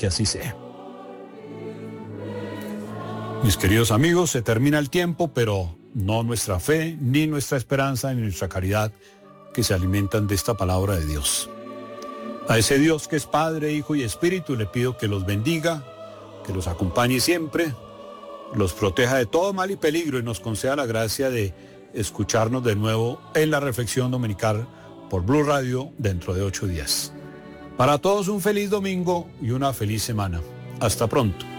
que así sea. Mis queridos amigos, se termina el tiempo, pero no nuestra fe, ni nuestra esperanza, ni nuestra caridad, que se alimentan de esta palabra de Dios. A ese Dios que es Padre, Hijo y Espíritu, le pido que los bendiga, que los acompañe siempre, los proteja de todo mal y peligro y nos conceda la gracia de escucharnos de nuevo en la reflexión dominical por Blue Radio dentro de 8 días. Para todos un feliz domingo y una feliz semana. Hasta pronto.